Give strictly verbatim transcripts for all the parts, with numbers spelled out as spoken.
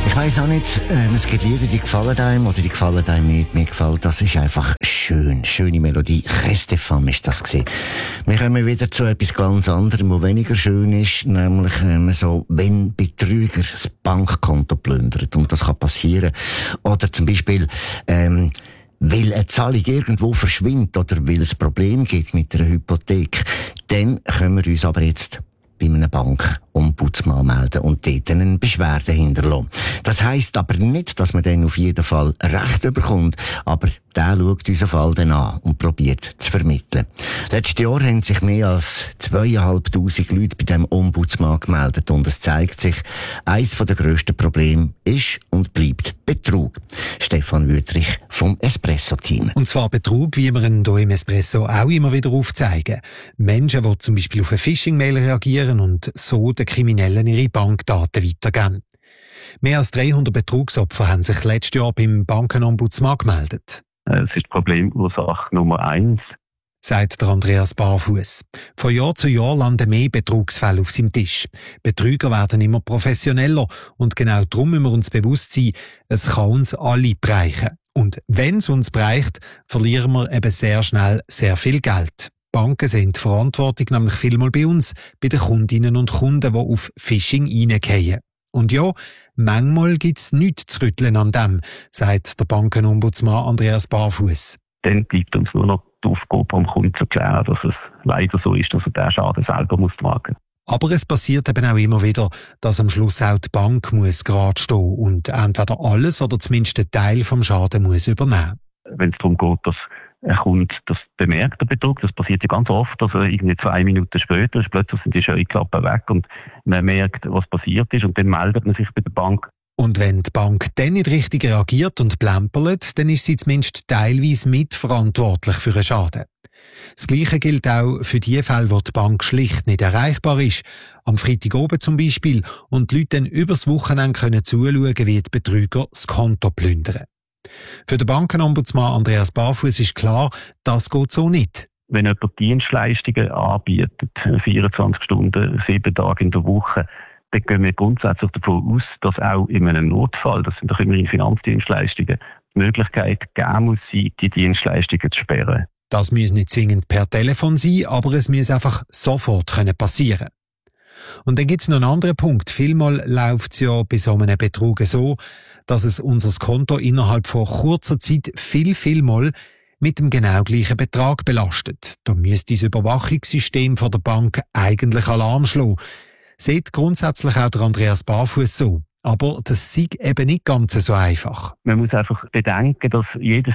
Ich weiss auch nicht, ähm, es gibt Lieder, die gefallen einem oder die gefallen einem nicht. Mir gefällt, das ist einfach schön. Schöne Melodie. Restefan ist das gewesen. Wir kommen wieder zu etwas ganz anderem, was weniger schön ist, nämlich ähm, so, wenn Betrüger das Bankkonto plündern. Und das kann passieren. Oder zum Beispiel, ähm, weil eine Zahlung irgendwo verschwindet oder weil es Probleme gibt mit einer Hypothek. Dann können wir uns aber jetzt bei einer Bank Ombudsmann melden und dort eine Beschwerde hinterlassen. Das heisst aber nicht, dass man dann auf jeden Fall Recht bekommt, aber der schaut unseren Fall dann an und probiert zu vermitteln. Letztes Jahr haben sich mehr als zweieinhalbtausend Leute bei dem Ombudsmann gemeldet und es zeigt sich, eines der grössten Probleme ist und bleibt Betrug. Stefan Wüthrich vom Espresso-Team. Und zwar Betrug, wie wir ihn hier im Espresso auch immer wieder aufzeigen. Menschen, die zum Beispiel auf eine Phishing-Mail reagieren und so den Kriminellen ihre Bankdaten weitergeben. Mehr als dreihundert Betrugsopfer haben sich letztes Jahr beim Bankenombudsmann gemeldet. Es ist Problemursache Nummer eins, sagt der Andreas Barfuß. Von Jahr zu Jahr landen mehr Betrugsfälle auf seinem Tisch. Betrüger werden immer professioneller und genau darum müssen wir uns bewusst sein, es kann uns alle bereichen. Und wenn es uns bereicht, verlieren wir eben sehr schnell sehr viel Geld. Banken sind die Verantwortung nämlich vielmal bei uns, bei den Kundinnen und Kunden, die auf Phishing reingehen. Und ja, manchmal gibt's nichts zu rütteln an dem, sagt der Bankenombudsmann Andreas Barfuß. Dann bleibt uns nur noch die Aufgabe, am Kunden zu erklären, dass es leider so ist, dass er den Schaden selber muss tragen muss. Aber es passiert eben auch immer wieder, dass am Schluss auch die Bank muss gerade stehen und entweder alles oder zumindest einen Teil vom Schaden muss übernehmen. Wenn es darum geht, dass ein Kunde das bemerkt, der Betrug, das passiert ja ganz oft, also irgendwie zwei Minuten später ist plötzlich sind die Scheuklappen weg und man merkt, was passiert ist und dann meldet man sich bei der Bank. Und wenn die Bank dann nicht richtig reagiert und plämpert, dann ist sie zumindest teilweise mitverantwortlich für einen Schaden. Das Gleiche gilt auch für die Fälle, wo die Bank schlicht nicht erreichbar ist. Am Freitag oben zum Beispiel und die Leute dann übers Wochenende können zuschauen, wie die Betrüger das Konto plündern. Für den Bankenombudsmann Andreas Barfuß ist klar, das geht so nicht. Wenn jemand Dienstleistungen anbietet, vierundzwanzig Stunden, sieben Tage in der Woche, dann gehen wir grundsätzlich davon aus, dass auch in einem Notfall, das sind doch immerhin Finanzdienstleistungen, die Möglichkeit geben muss, die Dienstleistungen zu sperren. Das muss nicht zwingend per Telefon sein, aber es muss einfach sofort passieren können. Und dann gibt es noch einen anderen Punkt. Vielmal läuft es ja bei so einem Betrug so, dass es unser Konto innerhalb von kurzer Zeit viel, viel mal mit dem genau gleichen Betrag belastet. Da müsste das Überwachungssystem von der Bank eigentlich Alarm schlagen. Sieht grundsätzlich auch der Andreas Barfuß so. Aber das ist eben nicht ganz so einfach. Man muss einfach bedenken, dass jedes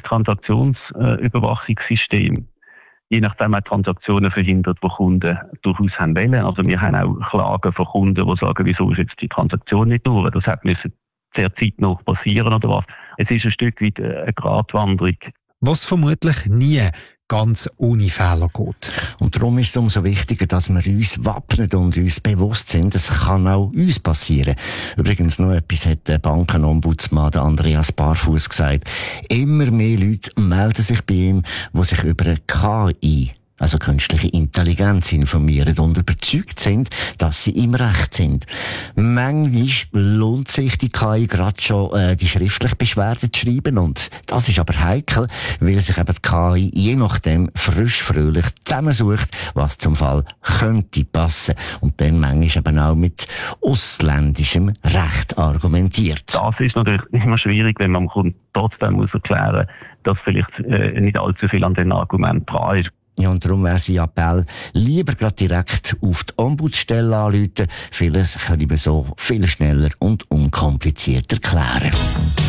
Transaktionsüberwachungssystem je nachdem auch Transaktionen verhindert, die Kunden durchaus haben wollen. Also wir haben auch Klagen von Kunden, die sagen, wieso ist jetzt die Transaktion nicht durch? Das hat müssen sehr zeitnah passieren oder was. Es ist ein Stück weit eine Gratwanderung. Was vermutlich nie ganz ohne Fehler geht. Und darum ist es umso wichtiger, dass wir uns wappnen und uns bewusst sind, es kann auch uns passieren. Übrigens noch etwas hat der Bankenombudsmann Andreas Barfuß gesagt. Immer mehr Leute melden sich bei ihm, die sich über eine K I, also künstliche Intelligenz, informieren und überzeugt sind, dass sie im Recht sind. Manchmal lohnt sich die K I gerade schon, äh, die schriftliche Beschwerde zu schreiben und das ist aber heikel, weil sich eben die K I je nachdem frisch fröhlich zusammensucht, was zum Fall könnte passen und dann manchmal eben auch mit ausländischem Recht argumentiert. Das ist natürlich immer schwierig, wenn man dem Kunden trotzdem muss erklären, dass vielleicht äh, nicht allzu viel an den Argumenten dran ist. Ja, und darum wäre sein Appell, lieber gerade direkt auf die Ombudsstelle anrufen. Vieles können wir so viel schneller und unkompliziert erklären.